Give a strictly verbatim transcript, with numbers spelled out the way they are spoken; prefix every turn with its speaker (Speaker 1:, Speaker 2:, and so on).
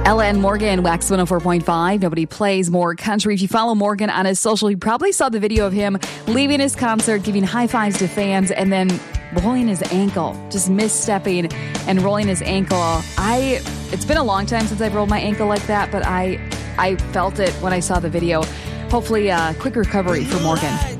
Speaker 1: Ella and Morgan, Wax one oh four point five. Nobody plays more country. If you follow Morgan on his social, you probably saw the video of him leaving his concert, giving high fives to fans, and then rolling his ankle, just misstepping and rolling his ankle. I, it's been a long time since I've rolled my ankle like that, but I, I felt it when I saw the video. Hopefully, a quick recovery for Morgan.